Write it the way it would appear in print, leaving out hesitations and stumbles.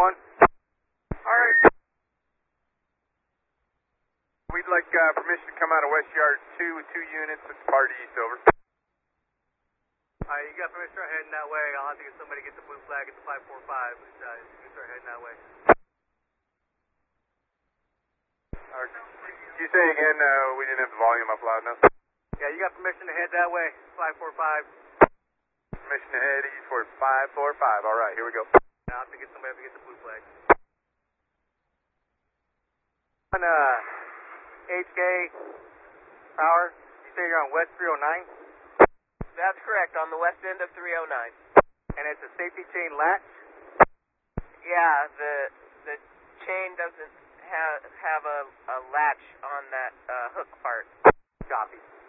One. Alright. We'd like permission to come out of West Yard 2 with 2 units. It's Party East, over. Alright, you got permission to start heading that way. I'll have to get somebody to get the blue flag at the 545. You can start heading that way. Alright. Can you say again, we didn't have the volume up loud enough? Yeah, you got permission to head that way, 545. Permission to head east for 545. Alright, here we go. Now I'll have to get somebody to get the blue flag. On HK Power, you say you're on West 309? That's correct, on the west end of 309. And it's a safety chain latch? Yeah, the chain doesn't have a latch on that hook part. Copy.